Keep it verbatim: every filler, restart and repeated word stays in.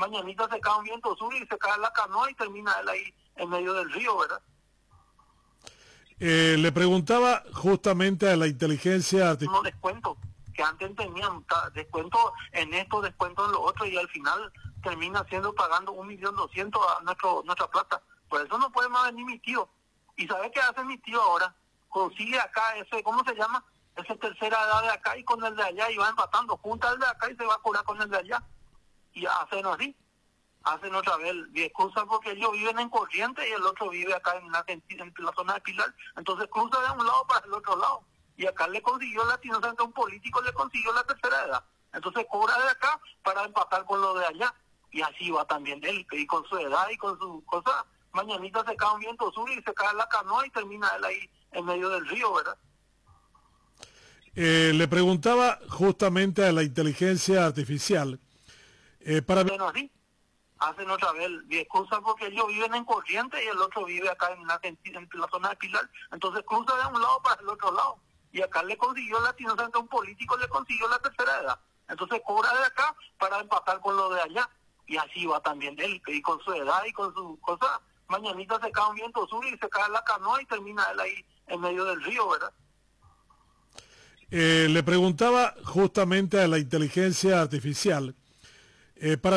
mañanita se cae un viento sur y se cae la canoa y termina él ahí en medio del río, ¿verdad? Eh, le preguntaba justamente a la inteligencia artificial. No descuento, que antes tenían ta- descuento en esto, descuento en lo otro, y al final termina siendo pagando un millón doscientos a nuestro, nuestra plata. Por eso no puede más venir mi tío. ¿Y sabe qué hace mi tío ahora? Consigue acá ese, ¿cómo se llama? Ese tercera edad de acá y con el de allá, y va empatando, junta el de acá y se va a curar con el de allá. Y hacen así. Hacen otra vez excusa porque ellos viven en Corrientes y el otro vive acá en la, en la zona de Pilar. Entonces cruza de un lado para el otro lado. Y acá le consiguió la inocente, un político le consiguió la tercera edad. Entonces cobra de acá para empatar con lo de allá. Y así va también él, y con su edad y con su cosa. Mañanita se cae un viento sur y se cae la canoa y termina él ahí en medio del río, ¿verdad? Eh, le preguntaba justamente a la inteligencia artificial eh, para... Bueno, así. Hacen otra vez excusa porque ellos viven en Corrientes y el otro vive acá en la, en la zona de Pilar. Entonces cruza de un lado para el otro lado. Y acá le consiguió la inocente, un político le consiguió la tercera edad. Entonces cobra de acá para empatar con lo de allá. Y así va también él, y con su edad y con su cosa. Mañanita se cae un viento sur y se cae la canoa y termina él ahí en medio del río, ¿verdad? Eh, le preguntaba justamente a la inteligencia artificial eh, para